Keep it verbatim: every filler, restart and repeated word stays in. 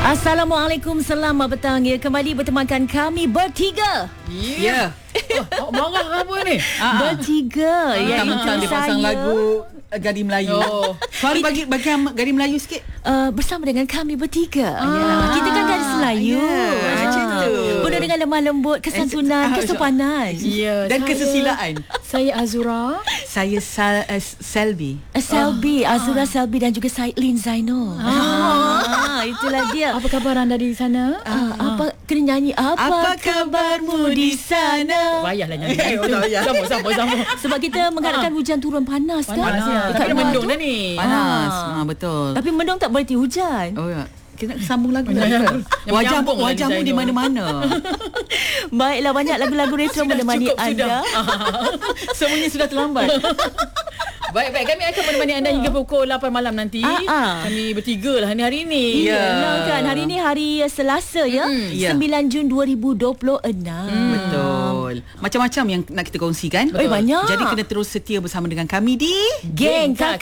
Assalamualaikum, selamat petang ya. Kembali bertemankan kami bertiga. Ya. Yeah. Oh, marah apa ni? Bertiga. Ya, mentang dia pasang lagu Gading Melayu. Oh. Suara bagi bagi Gading Melayu sikit. Uh, bersama dengan kami bertiga. Ah. Ya. Kita kan gadis Melayu. Yeah. Macam tu. Penuh dengan lemah lembut, kesantunan, kesopanan. Ya. Dan saya, kesusilaan. Saya Azura. Saya Sal, uh, Selby. Uh, Selby, Ah. Azura Selby dan juga saya Lin Zainul. Ah. Itulah dia. Apa khabar anda di sana? Ah, apa kena nyanyi apa, Apa kabarmu di sana? Payahlah nyanyi. Eh, oh, tak payah. Sama, sama, sama. Sebab kita mengharapkan hujan turun panas, kan? Panas ya. Dekat Tapi luar mendung tu. dah ni. Panas. Ah. Ha, betul. Tapi mendung tak boleh tiup hujan. Oh ya. Kita sambung lagu Yang lah. menyambung Wajahmu lah wajahmu design di tu. mana-mana. Baiklah, banyak lagu-lagu retro menemani cukup anda. Semuanya sudah terlambat. Baik-baik, kami akan menemani anda hingga pukul lapan malam nanti. Ah, ah. Kami bertiga lah hari ini. Ya. Yalah kan, hari ni hari Selasa ya, Mm, ya. sembilan Jun dua ribu dua puluh enam. Hmm. Betul. Macam-macam yang nak kita kongsikan. Eh, banyak. Jadi kena terus setia bersama dengan kami di Geng Kakak